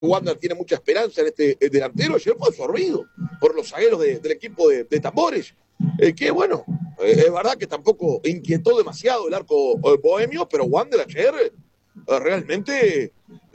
Wander tiene mucha esperanza en este delantero. Ayer fue absorbido por los zagueros del equipo de Tambores. Que bueno, es verdad que tampoco inquietó demasiado el arco bohemio, pero Wander ayer realmente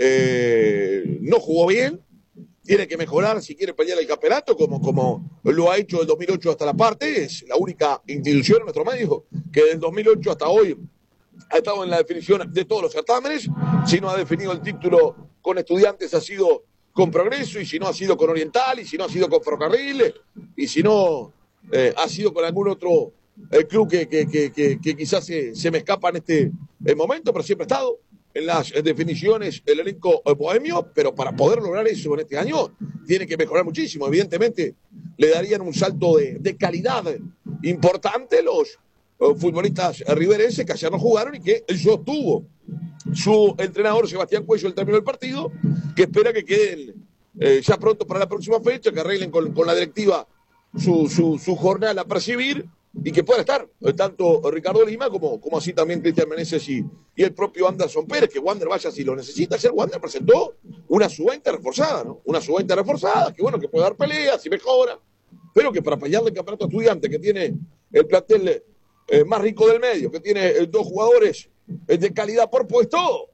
no jugó bien. Tiene que mejorar si quiere pelear el campeonato, como lo ha hecho del 2008 hasta la parte. Es la única institución en nuestro medio que del 2008 hasta hoy ha estado en la definición de todos los certámenes. Si no ha definido el título con Estudiantes, ha sido con Progreso, y si no ha sido con Oriental, y si no ha sido con Ferrocarril, y si no ha sido con algún otro club que quizás se me escapa en este momento, pero siempre ha estado en las definiciones el elenco bohemio. Pero para poder lograr eso en este año tiene que mejorar muchísimo. Evidentemente le darían un salto de calidad importante los futbolistas riverenses que ayer no jugaron y que él sostuvo su entrenador Sebastián Cuello al término del partido, que espera que queden ya pronto para la próxima fecha, que arreglen con la directiva su jornada a percibir, y que pueda estar tanto Ricardo Lima como así también Cristian Meneses y el propio Anderson Pérez, que Wander vaya si lo necesita. Ayer Wander presentó una sub-20 reforzada, ¿no? Una sub-20 reforzada, que bueno, que puede dar peleas y mejora, pero que para pelearle el campeonato Estudiante, que tiene el plantel más rico del medio, que tiene dos jugadores de calidad por puesto,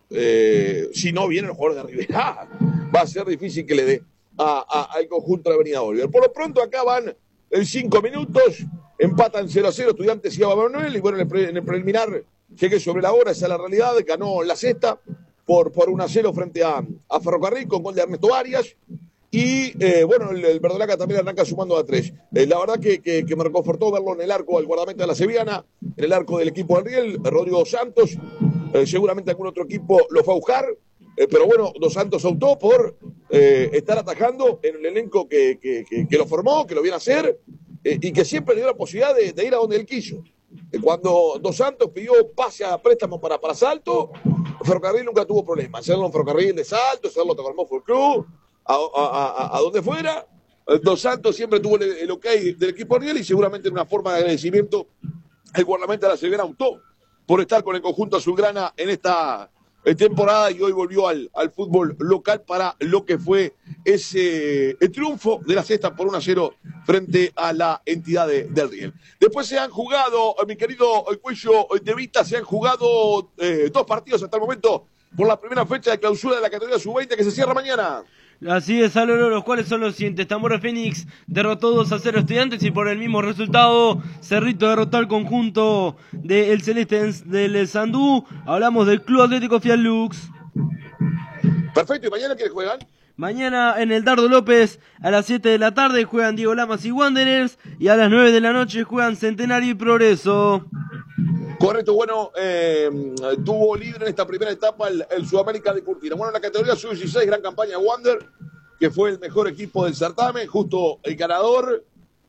si no vienen los jugadores de Rivera, va a ser difícil que le dé al conjunto de Avenida Bolívar. Por lo pronto acá van en 5 minutos, empatan 0-0 Estudiantes y Abba Manuel, y bueno, en el preliminar llegué sobre la hora, esa es la realidad. Ganó la sexta por 1-0 frente a Ferrocarril con gol de Ernesto Arias. Y bueno, el Verdolaga también arranca sumando a 3. La verdad que me reconfortó verlo en el arco al guardameta de la Sevillana, en el arco del equipo del Riel, Rodrigo Santos. Seguramente algún otro equipo lo fue a buscar, pero bueno, Dos Santos optó por estar atajando en el elenco que lo formó, que lo viene a hacer, y que siempre le dio la posibilidad de ir a donde él quiso. Cuando Dos Santos pidió pase a préstamo para Salto, Ferrocarril nunca tuvo problema. Hacerlo en Ferrocarril de Salto, hacerlo en Fútbol Club, a donde fuera. Dos Santos siempre tuvo el ok del equipo Riel, y seguramente en una forma de agradecimiento el guardameta de la Sevillana optó por estar con el conjunto azulgrana en esta temporada, y hoy volvió al fútbol local para lo que fue el triunfo de la sexta por 1-0 frente a la entidad del Riel. Después se han jugado, mi querido Cuello de Vita, se han jugado 2 partidos hasta el momento por la primera fecha de clausura de la categoría sub-20, que se cierra mañana. Así es, Álvaro, los cuales son los siguientes. Tambores Fénix derrotó 2-0 Estudiantes, y por el mismo resultado Cerrito derrotó al conjunto del Celeste del Sandú. Hablamos del Club Atlético Fialux. Perfecto, ¿y mañana quiénes juegan? Mañana en el Dardo López a las 7 de la tarde juegan Diego Lamas y Wanderers, y a las 9 de la noche juegan Centenario y Progreso. Correcto, bueno, tuvo libre en esta primera etapa el Sudamérica de Curtina. Bueno, en la categoría sub-16, gran campaña Wander, que fue el mejor equipo del certamen, justo el ganador.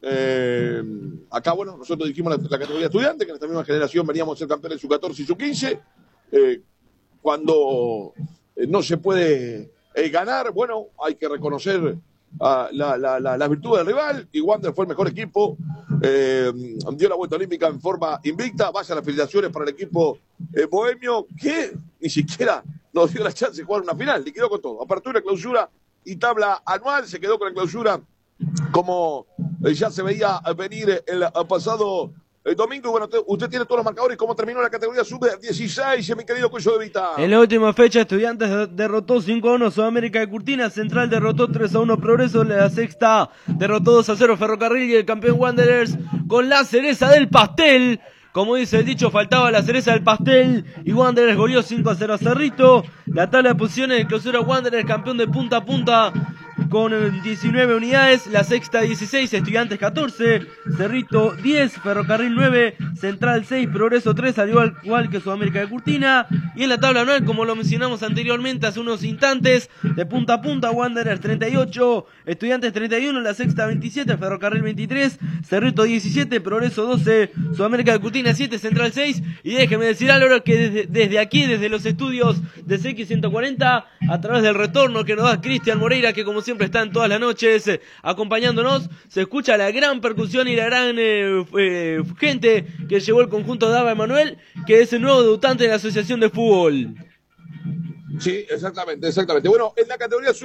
Acá, bueno, nosotros dijimos la categoría estudiante, que en esta misma generación veníamos a ser campeones sub-14 y sub-15. Cuando no se puede ganar, bueno, hay que reconocer las virtudes del rival, y Wander fue el mejor equipo. Dio la vuelta olímpica en forma invicta. Vaya las felicitaciones para el equipo bohemio, que ni siquiera nos dio la chance de jugar una final, liquidó con todo, apertura, clausura y tabla anual. Se quedó con la clausura como ya se veía venir el pasado domingo. Bueno, usted tiene todos los marcadores. ¿Cómo terminó la categoría sub-16, mi querido Cuello de Vita? En la última fecha, Estudiantes derrotó 5-1 Sudamérica de Curtina, Central derrotó 3-1 Progreso, la sexta derrotó 2-0 Ferrocarril, y el campeón Wanderers con la cereza del pastel. Como dice el dicho, faltaba la cereza del pastel, y Wanderers goleó 5-0 a Cerrito. La tabla de posiciones de clausura: Wanderers campeón de punta a punta con 19 unidades, la sexta 16, Estudiantes 14, Cerrito 10, Ferrocarril 9, Central 6, Progreso 3, al igual que Sudamérica de Curtina. Y en la tabla anual, como lo mencionamos anteriormente hace unos instantes, de punta a punta, Wanderers 38, Estudiantes 31, la sexta 27, Ferrocarril 23, Cerrito 17, Progreso 12, Sudamérica de Curtina 7, Central 6. Y déjeme decir, Álvaro, que desde aquí, desde los estudios de CX140, a través del retorno que nos da Cristian Moreira, que como siempre está en todas las noches acompañándonos, se escucha la gran percusión y la gran gente que llevó el conjunto de Abba Emanuel, que es el nuevo debutante de la Asociación de Fútbol. Sí, exactamente, exactamente. Bueno, en la categoría